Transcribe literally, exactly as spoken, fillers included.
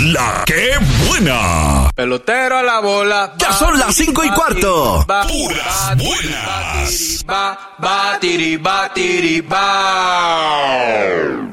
La que buena. Pelotero a la bola. Ya son las cinco y cuarto. Puras buenas. Batiri, batiri, batiri,